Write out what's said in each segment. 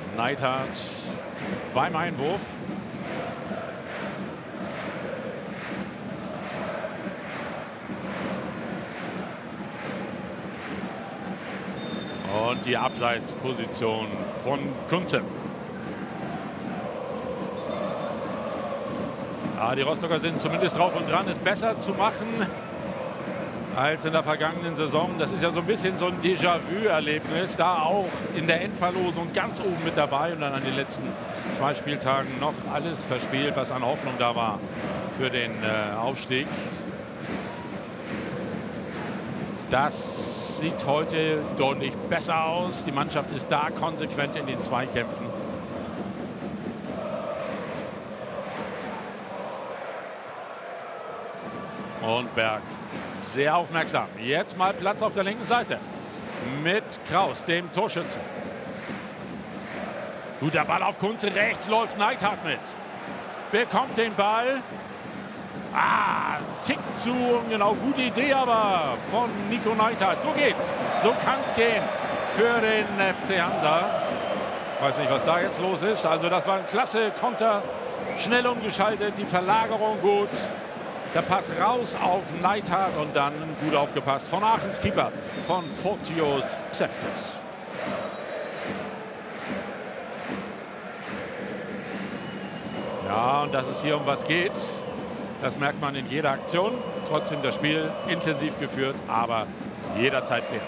Neidhardt beim Einwurf. Und die Abseitsposition von Kunze. Ja, die Rostocker sind zumindest drauf und dran, es besser zu machen als in der vergangenen Saison. Das ist ja so ein bisschen so ein Déjà-vu-Erlebnis. Da auch in der Endverlosung ganz oben mit dabei und dann an den letzten 2 Spieltagen noch alles verspielt, was an Hoffnung da war für den Aufstieg. Das sieht heute deutlich besser aus. Die Mannschaft ist da konsequent in den Zweikämpfen. Und Berg sehr aufmerksam. Jetzt mal Platz auf der linken Seite mit Kraus, dem Torschützen. Guter Ball auf Kunze. Rechts läuft Neidhardt mit. Bekommt den Ball. Tick zu, genau, gute Idee aber von Nico Neidhardt. So geht's, so kann's gehen für den FC Hansa. Weiß nicht, was da jetzt los ist. Also das war ein klasse Konter, schnell umgeschaltet, die Verlagerung gut. Der Pass raus auf Neidhardt und dann gut aufgepasst von Aachens Keeper, von Fotios Pseftis. Ja, und dass es hier um was geht, das merkt man in jeder Aktion. Trotzdem das Spiel intensiv geführt, aber jederzeit fair.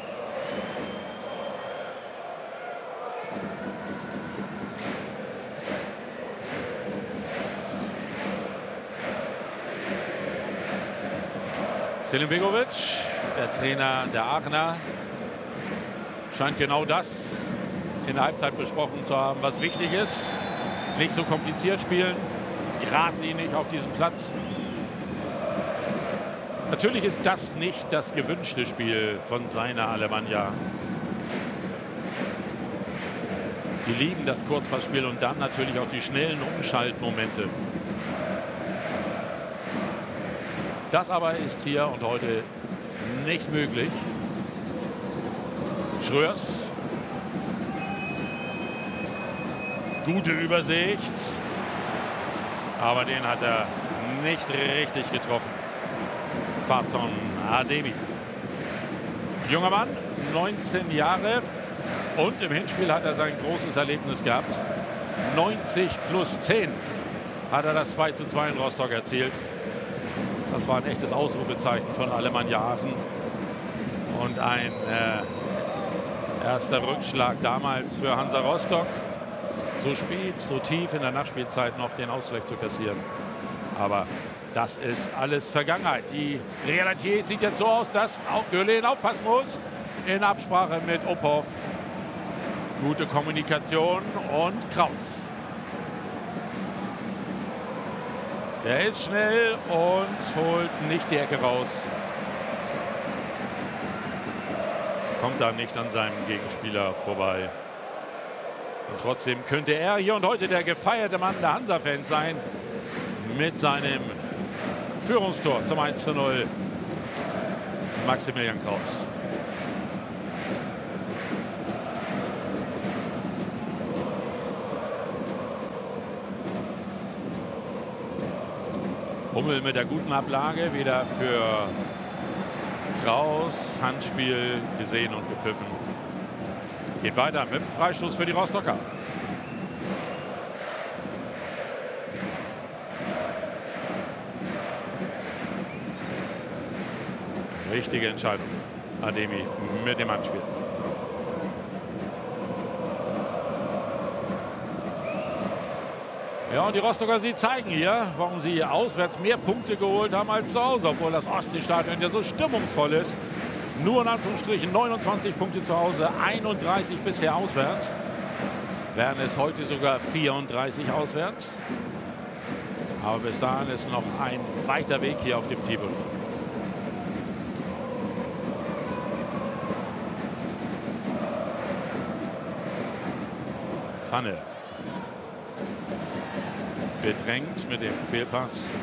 Selim Begovic, der Trainer der Aachener, scheint genau das in der Halbzeit besprochen zu haben, was wichtig ist. Nicht so kompliziert spielen, geradlinig auf diesem Platz. Natürlich ist das nicht das gewünschte Spiel von seiner Alemannia. Die lieben das Kurzpassspiel und dann natürlich auch die schnellen Umschaltmomente. Das aber ist hier und heute nicht möglich. Schröers. Gute Übersicht. Aber den hat er nicht richtig getroffen. Faton Ademi. Junger Mann, 19 Jahre. Und im Hinspiel hat er sein großes Erlebnis gehabt. 90+10 hat er das 2:2 in Rostock erzielt. Das war ein echtes Ausrufezeichen von Alemannia Aachen. Und ein erster Rückschlag damals für Hansa Rostock. So spät, so tief in der Nachspielzeit noch den Ausgleich zu kassieren. Aber das ist alles Vergangenheit. Die Realität sieht jetzt so aus, dass auch Güllin aufpassen muss. In Absprache mit Ophoff. Gute Kommunikation und Kraus. Der ist schnell und holt nicht die Ecke raus. Kommt da nicht an seinem Gegenspieler vorbei. Und trotzdem könnte er hier und heute der gefeierte Mann der Hansa-Fans sein. Mit seinem Führungstor zum 1:0. Maximilian Kraus. Hummel mit der guten Ablage, wieder für Kraus. Handspiel gesehen und gepfiffen. Geht weiter mit dem Freistoß für die Rostocker. Richtige Entscheidung. Ademi mit dem Handspiel. Ja, und die Rostocker, sie zeigen hier, warum sie auswärts mehr Punkte geholt haben als zu Hause, obwohl das Ostseestadion ja so stimmungsvoll ist. Nur in Anführungsstrichen 29 Punkte zu Hause, 31 bisher auswärts. Werden es heute sogar 34 auswärts. Aber bis dahin ist noch ein weiter Weg hier auf dem Tivoli. Pfanne. Bedrängt mit dem Fehlpass.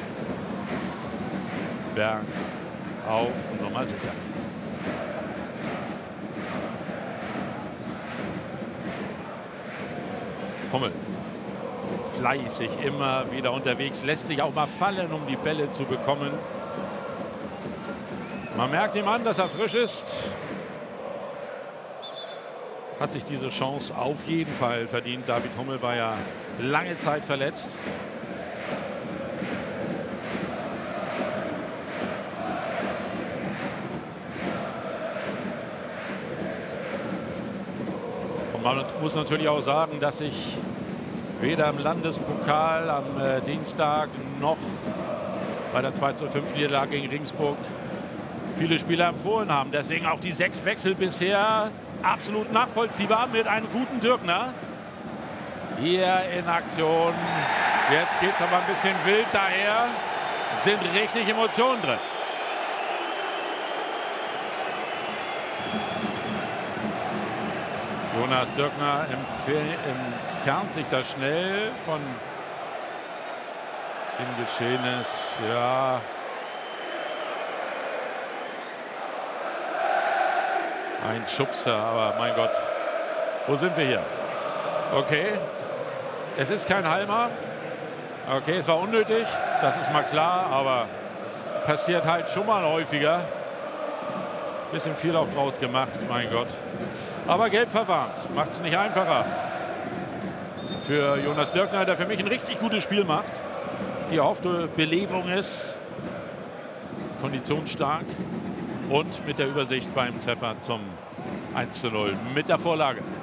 Berg auf Nummer sicher. Hummel. Fleißig immer wieder unterwegs, lässt sich auch mal fallen, um die Bälle zu bekommen. Man merkt ihm an, dass er frisch ist. Hat sich diese Chance auf jeden Fall verdient. David Hummel war ja lange Zeit verletzt. Und man muss natürlich auch sagen, dass ich weder im Landespokal am Dienstag noch bei der 2:5-Niederlage gegen Regensburg viele Spieler empfohlen haben. Deswegen auch die 6 Wechsel bisher absolut nachvollziehbar mit einem guten Dürkner. Hier in Aktion. Jetzt geht es aber ein bisschen wild daher. Sind richtig Emotionen drin. Jonas Dürkner entfernt sich da schnell von dem Geschehnis. Ja. Ein Schubser, aber mein Gott. Wo sind wir hier? Okay. Es ist kein Halmer. Okay, es war unnötig. Das ist mal klar, aber passiert halt schon mal häufiger. Bisschen viel auch draus gemacht, mein Gott. Aber gelb verwarnt. Macht es nicht einfacher für Jonas Dürkner, der für mich ein richtig gutes Spiel macht. Die erhoffte Belebung ist. Konditionsstark. Und mit der Übersicht beim Treffer zum 1:0 mit der Vorlage.